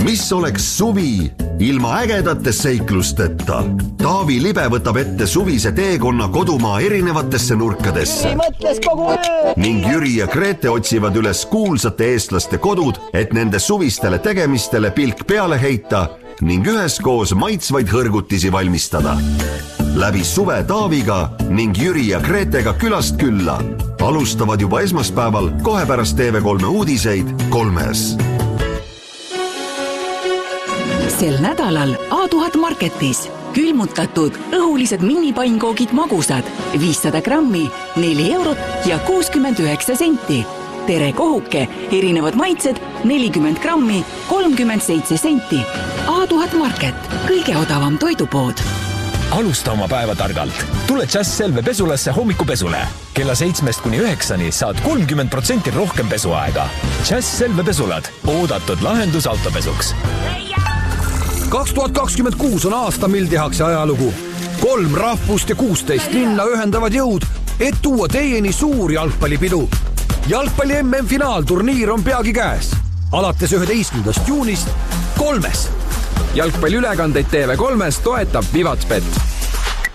Mis oleks suvi ilma ägedate seiklusteta? Taavi Libe võtab ette suvise teekonna kodumaa erinevatesse nurkadesse. Ning Jüri ja Grete otsivad üles kuulsate eestlaste kodud, et nende suvistele tegemistele pilk peale heita ning üheskoos maitsvaid hõrgutisi valmistada. Läbi suve Taaviga ning Jüri ja Gretega külast külla. Alustavad juba esmaspäeval kohe pärast TV3 uudiseid 3. Sel nädalal A1000 Marketis külmutatud õhulised minipainkoogid magusad 500 grammi 4 eurot ja 69 senti. Tere kohuke, erinevad maitsed 40 grammi 37 senti. A1000 Market, kõige odavam toidupood. Alusta oma päeva targalt. Tule Jazz Selve pesulasse hommikupesule. Kella 7–9 saad 30% rohkem pesuaega. Jazz Selve pesulad. Oodatud lahendus autopesuks. 2026 on aasta, mil tehakse ajalugu. 3 rahvust ja 16 linna ühendavad jõud, et tuua teieni suur jalgpallipidu. Jalgpalli MM-finaalturniir on peagi käes. Alates 11. juunist 3. Jalgpalliülekandeid TV3-s toetab Vivatspet.